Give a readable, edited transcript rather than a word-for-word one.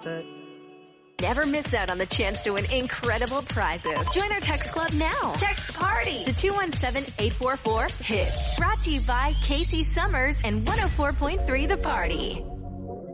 set. Never miss out on the chance to win incredible prizes. Join our text club now. Text PARTY to 217-844-HITS. Brought to you by Casey Summers and 104.3 The Party.